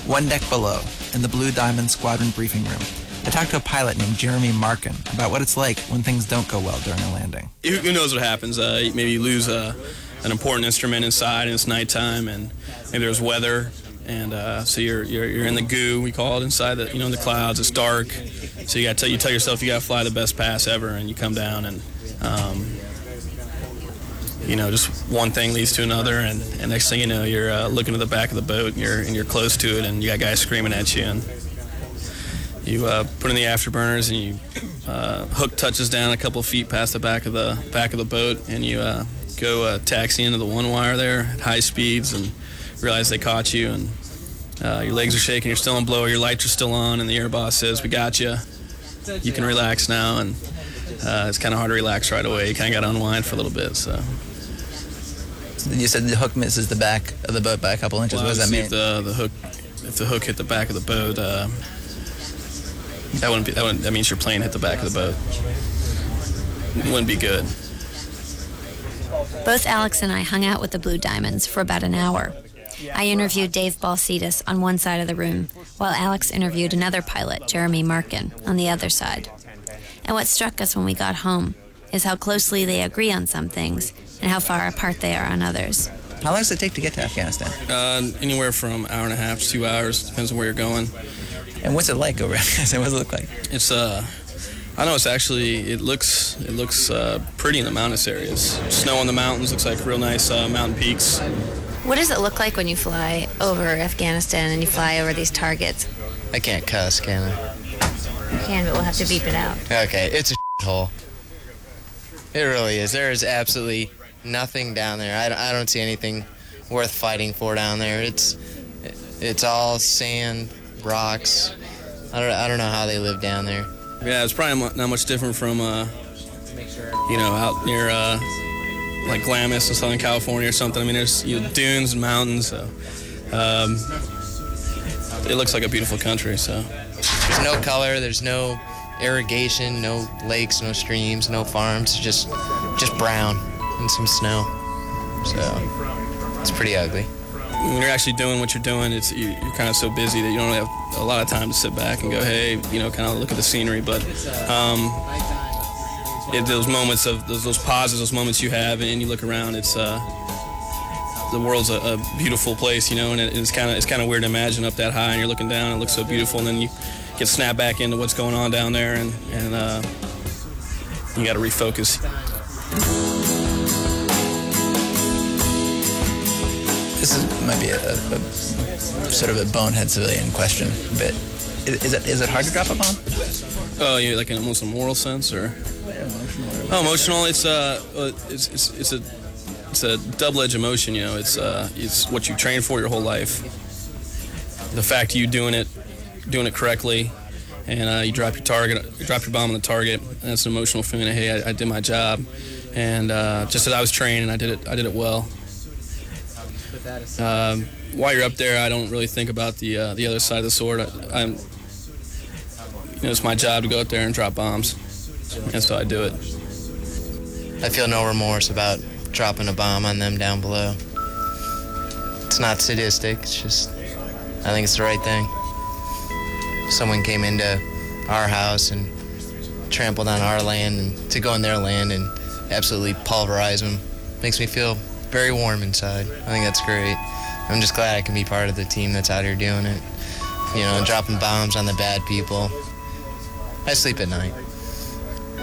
One deck below, in the Blue Diamond Squadron briefing room, I talked to a pilot named Jeremy Markin about what it's like when things don't go well during a landing. Who knows what happens? Maybe you lose an important instrument inside and it's nighttime, and maybe there's weather, and so you're in the goo, we call it, inside the the clouds. It's dark, so you tell yourself you got to fly the best pass ever, and you come down and just one thing leads to another, and next thing you know, you're looking at the back of the boat, and you're close to it, and you got guys screaming at you, and you put in the afterburners, and you hook touches down a couple of feet past the back of the boat, and you go taxi into the one wire there at high speeds, and realize they caught you, and your legs are shaking, you're still in blower, your lights are still on, and the air boss says, "We got you. You can relax now," and it's kind of hard to relax right away. You kind of got to unwind for a little bit. So you said the hook misses the back of the boat by a couple inches. Well, what does that mean? If the hook hit the back of the boat, that means your plane hit the back of the boat. It wouldn't be good. Both Alex and I hung out with the Blue Diamonds for about an hour. I interviewed Dave Balsitis on one side of the room, while Alex interviewed another pilot, Jeremy Markin, on the other side. And what struck us when we got home is how closely they agree on some things and how far apart they are on others. How long does it take to get to Afghanistan? Anywhere from an hour and a half to 2 hours, depends on where you're going. And what's it like over Afghanistan? What does it look like? It's I know it looks pretty in the mountainous areas. Snow on the mountains, looks like real nice mountain peaks. What does it look like when you fly over Afghanistan and you fly over these targets? I can't cuss, can I? You can, but we'll have to beep it out. Okay, it's a hole. It really is. There is absolutely nothing down there. I don't see anything worth fighting for down there. It's all sand, rocks. I don't know how they live down there. Yeah, it's probably not much different from out near like Glamis in Southern California or something. I mean, there's dunes and mountains. So it looks like a beautiful country. So there's no color. There's no irrigation. No lakes. No streams. No farms. Just brown and some snow. So it's pretty ugly. When you're actually doing what you're doing, you're kind of so busy that you don't have a lot of time to sit back and go, hey, kind of look at the scenery. But those moments of those pauses, those moments you have, and you look around, it's the world's a beautiful place, and it's kind of weird to imagine up that high, and you're looking down, and it looks so beautiful, and then you get snapped back into what's going on down there, and you got to refocus. This might be a sort of a bonehead civilian question, but is it hard to drop a bomb? Oh, you like in almost a moral sense, or? Oh, emotional. It's a double-edged emotion. It's what you train for your whole life. The fact you doing it correctly, and you drop your bomb on the target. That's an emotional feeling. Hey, I did my job, and just as I was trained, I did it well. While you're up there, I don't really think about the other side of the sword. It's my job to go up there and drop bombs, and so I do it. I feel no remorse about dropping a bomb on them down below. It's not sadistic. It's just, I think it's the right thing. If someone came into our house and trampled on our land, and to go on their land and absolutely pulverize them, makes me feel very warm inside. I think that's great. I'm just glad I can be part of the team that's out here doing it. Dropping bombs on the bad people. I sleep at night.